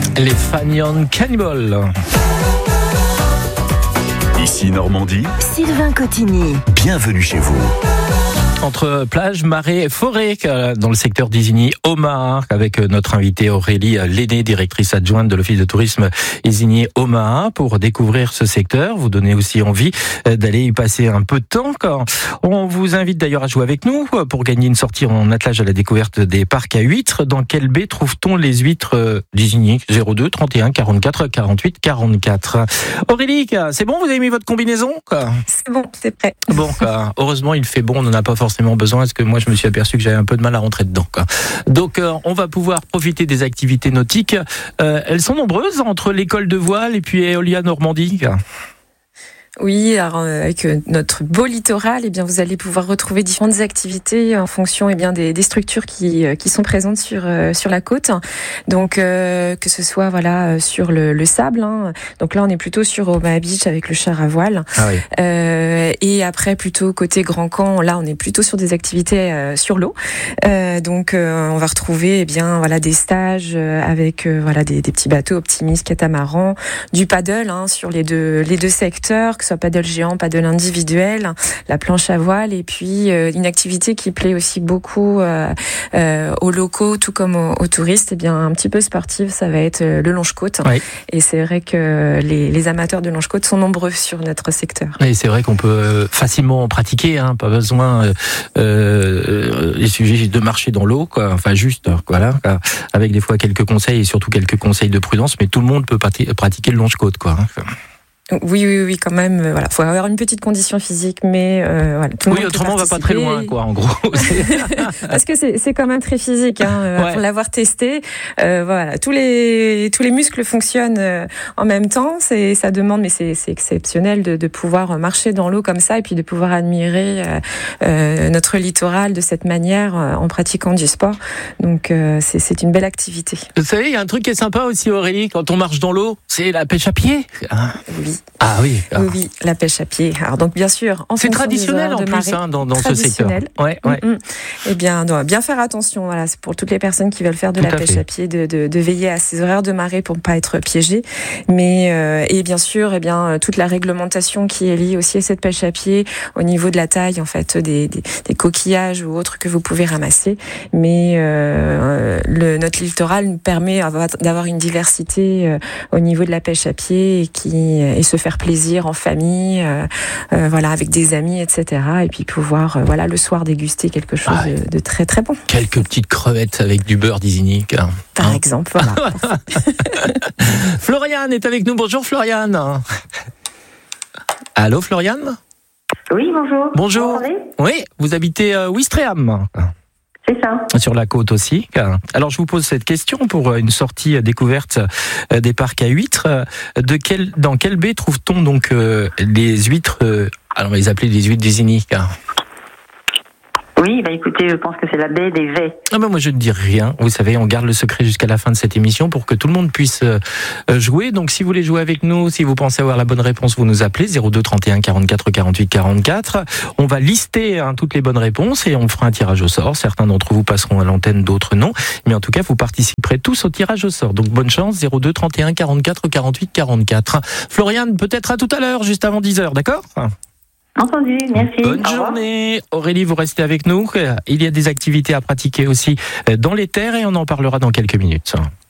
Les Fagnon Cannibal. Ici Normandie, Sylvain Cotigny. bienvenue chez vous. Entre plage, marée et forêt, dans le secteur d'Isigny-Omaha, avec notre invitée Aurélie Lenné, directrice adjointe de l'Office de tourisme Isigny-Omaha, pour découvrir ce secteur, vous donner aussi envie d'aller y passer un peu de temps. On vous invite d'ailleurs à jouer avec nous pour gagner une sortie en attelage à la découverte des parcs à huîtres. Dans quelle baie trouve-t-on les huîtres d'Isigny? 02 31 44 48 44. Aurélie, c'est bon, vous avez mis votre combinaison? C'est bon, c'est prêt. Bon, heureusement il fait bon, on n'en a pas forcément besoin, parce que moi je me suis aperçu que j'avais un peu de mal à rentrer dedans. Donc on va pouvoir profiter des activités nautiques. Elles sont nombreuses entre l'école de voile et puis Eolia Normandie. Oui, alors avec notre beau littoral, eh bien vous allez pouvoir retrouver différentes activités en fonction des structures qui sont présentes sur la côte. Donc que ce soit sur le sable. Donc là on est plutôt sur Omaha Beach avec le char à voile. Ah oui. Et après plutôt côté Grand Camp, là on est plutôt sur des activités sur l'eau. Donc on va retrouver des stages avec des petits bateaux optimistes, catamarans, du paddle sur les deux secteurs, que ce soit paddle géant, paddle individuel, la planche à voile, et puis une activité qui plaît aussi beaucoup aux locaux, tout comme aux touristes, un petit peu sportive, ça va être le longe-côte. Oui. Et c'est vrai que les amateurs de longe-côte sont nombreux sur notre secteur. Et c'est vrai qu'on peut facilement en pratiquer, pas besoin il suffit de marcher dans l'eau, avec des fois quelques conseils et surtout quelques conseils de prudence, mais tout le monde peut pratiquer le longe-côte, Oui, quand même. Faut avoir une petite condition physique, mais tout le monde autrement on va pas très loin, en gros. Parce que c'est quand même très physique, pour l'avoir testé. Tous les muscles fonctionnent en même temps. Ça demande, mais c'est exceptionnel de pouvoir marcher dans l'eau comme ça et puis de pouvoir admirer notre littoral de cette manière en pratiquant du sport. Donc c'est une belle activité. Vous savez, il y a un truc qui est sympa aussi, Aurélie, quand on marche dans l'eau, c'est la pêche à pied. Oui. Ah oui. Oui, la pêche à pied. Alors donc bien sûr, c'est traditionnel en plus dans ce secteur. Ouais. Eh bien, on doit bien faire attention. C'est pour toutes les personnes qui veulent faire de la pêche à pied, de veiller à ces horaires de marée pour ne pas être piégé. Mais et bien sûr, toute la réglementation qui est liée aussi à cette pêche à pied au niveau de la taille des coquillages ou autres que vous pouvez ramasser. Mais notre littoral nous permet d'avoir une diversité au niveau de la pêche à pied et se faire plaisir en famille, avec des amis, etc. Et puis pouvoir, le soir déguster quelque chose de très très bon. Quelques petites crevettes avec du beurre d'Isigny. Par exemple, voilà. Floriane est avec nous. Bonjour Floriane. Allô Floriane? Oui, bonjour. Bonjour. Oui, vous habitez Ouistreham. C'est ça. Sur la côte aussi. Alors je vous pose cette question pour une sortie découverte des parcs à huîtres. Dans quelle baie trouve-t-on donc les huîtres? Alors on va les appeler les huîtres d'Isigny. Oui, écoutez, je pense que c'est la baie des Vets. Moi je ne dis rien. Vous savez, on garde le secret jusqu'à la fin de cette émission pour que tout le monde puisse jouer. Donc si vous voulez jouer avec nous, si vous pensez avoir la bonne réponse, vous nous appelez 02 31 44 48 44. On va lister toutes les bonnes réponses et on fera un tirage au sort. Certains d'entre vous passeront à l'antenne, d'autres non. Mais en tout cas, vous participerez tous au tirage au sort. Donc bonne chance, 02 31 44 48 44. Floriane, peut-être à tout à l'heure, juste avant 10h, d'accord ? Entendu, merci. Bonne journée. Aurélie, vous restez avec nous. Il y a des activités à pratiquer aussi dans les terres et on en parlera dans quelques minutes.